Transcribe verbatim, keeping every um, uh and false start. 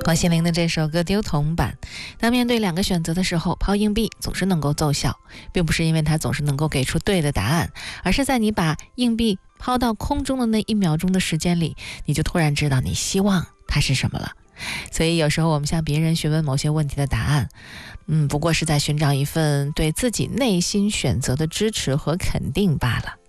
王心凌的这首歌《丢铜板》，当面对两个选择的时候，抛硬币总是能够奏效，并不是因为它总是能够给出对的答案，而是在你把硬币抛到空中的那一秒钟的时间里，你就突然知道你希望它是什么了。所以有时候我们向别人询问某些问题的答案，嗯，不过是在寻找一份对自己内心选择的支持和肯定罢了。